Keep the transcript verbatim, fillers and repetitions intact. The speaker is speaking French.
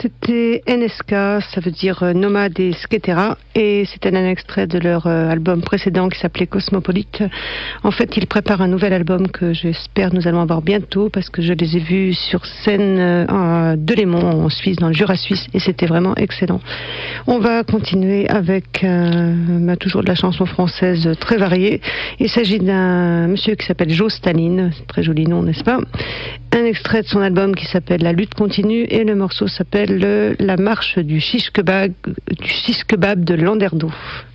C'était N S K, ça veut dire euh, Nomade et Sketera, et c'était un extrait de leur euh, album précédent qui s'appelait Cosmopolite. En fait, ils préparent un nouvel album que j'espère nous allons avoir bientôt, parce que je les ai vus sur scène euh, à Delémont, en Suisse, dans le Jura suisse, et c'était vraiment excellent. On va continuer avec euh, bah, toujours de la chanson française très variée. Il s'agit d'un monsieur qui s'appelle Joe Staline, c'est un très joli nom, n'est-ce pas? Un extrait de son album qui s'appelle La lutte continue, et le morceau s'appelle le, La marche du shish kebab, du shish kebab de Landerneau.